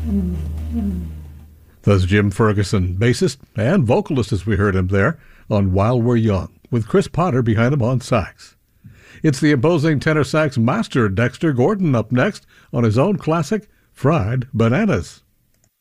That's Jim Ferguson, bassist and vocalist as we heard him there on While We're Young, with Chris Potter behind him on sax. It's the imposing tenor sax master Dexter Gordon up next on his own classic, Fried Bananas.